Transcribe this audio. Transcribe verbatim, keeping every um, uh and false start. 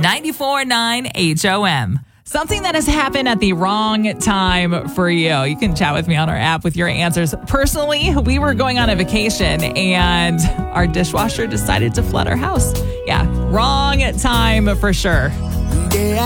ninety-four point nine H O M. Something that has happened at the wrong time for you. You can chat with me on our app with your answers. Personally, we were going on a vacation and our dishwasher decided to flood our house. Yeah, wrong time for sure.